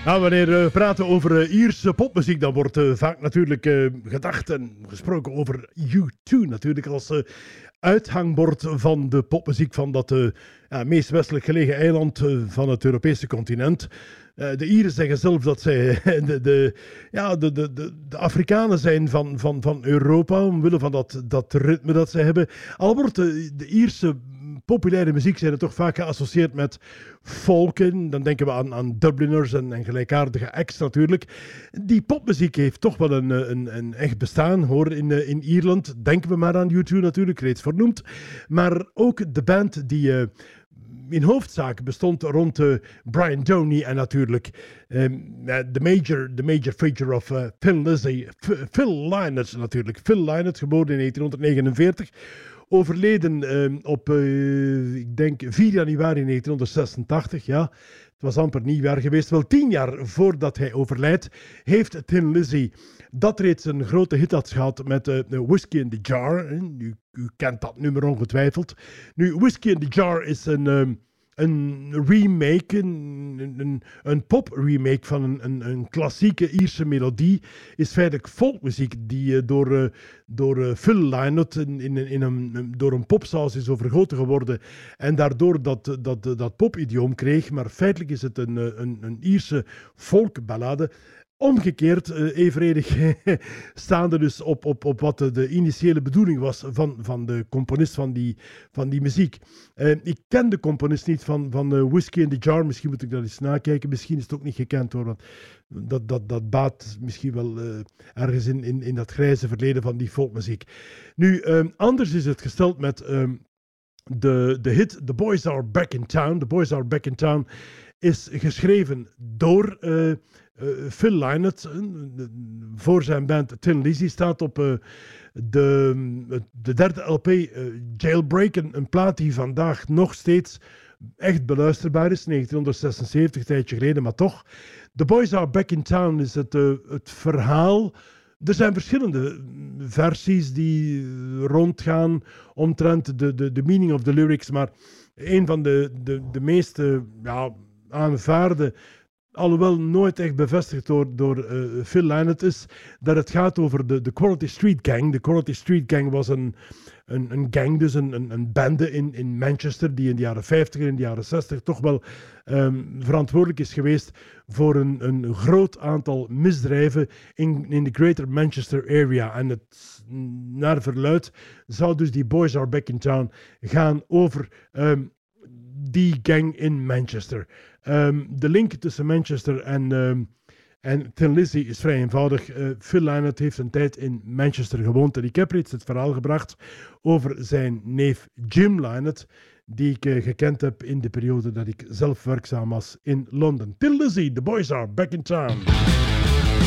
Nou, wanneer we praten over Ierse popmuziek, dan wordt vaak natuurlijk gedacht en gesproken over U2 natuurlijk als uithangbord van de popmuziek van dat meest westelijk gelegen eiland van het Europese continent. De Ieren zeggen zelf dat zij de Afrikanen zijn van Europa, omwille van dat ritme dat zij hebben. Al wordt de Ierse populaire muziek zijn er toch vaak geassocieerd met folken. Dan denken we aan Dubliners en gelijkaardige acts natuurlijk. Die popmuziek heeft toch wel een echt bestaan, hoor, in Ierland. Denken we maar aan U2 natuurlijk, reeds vernoemd. Maar ook de band die in hoofdzaak bestond rond Brian Downey en natuurlijk de major figure of Thin Lizzy, Phil Lynott natuurlijk. Phil Lynott, geboren in 1949. Overleden op, ik denk, 4 januari 1986, ja. Het was amper nieuwjaar geweest. Wel 10 jaar voordat hij overlijdt, heeft Thin Lizzy dat reeds een grote hit had gehad met Whiskey in the Jar. U kent dat nummer ongetwijfeld. Nu, Whiskey in the Jar is een remake, een pop-remake van een klassieke Ierse melodie. Is feitelijk folkmuziek die door Phil Lynott door een popsaus is overgoten geworden en daardoor dat popidioom kreeg. Maar feitelijk is het een Ierse folkballade. Omgekeerd, evenredig staande dus op wat de initiële bedoeling was van de componist van die muziek. Ik ken de componist niet van Whiskey in the Jar, misschien moet ik dat eens nakijken, misschien is het ook niet gekend hoor, want dat baat misschien wel ergens in dat grijze verleden van die folkmuziek. Nu, anders is het gesteld met de hit The Boys Are Back in Town. The Boys Are Back in Town is geschreven door Phil Lynott voor zijn band Thin Lizzy, staat op de derde LP Jailbreak, een plaat die vandaag nog steeds echt beluisterbaar is, 1976, een tijdje geleden, maar toch. The Boys Are Back in Town is het verhaal. Er zijn verschillende versies die rondgaan omtrent de meaning of the lyrics, maar een van de meeste aanvaarde, alhoewel nooit echt bevestigd door Phil Lynott, is dat het gaat over de Quality Street Gang. De Quality Street Gang was een gang, dus een bende in Manchester, die in de jaren 50 en in de jaren 60 toch wel verantwoordelijk is geweest voor een groot aantal misdrijven in de Greater Manchester area. En het, naar verluidt, zou dus die Boys Are Back in Town gaan over die gang in Manchester. De link tussen Manchester en Thin Lizzy is vrij eenvoudig. Phil Lynott heeft een tijd in Manchester gewoond en ik heb reeds het verhaal gebracht over zijn neef Jim Lynott, die ik gekend heb in de periode dat ik zelf werkzaam was in Londen. Thin Lizzy, The Boys Are Back in Town.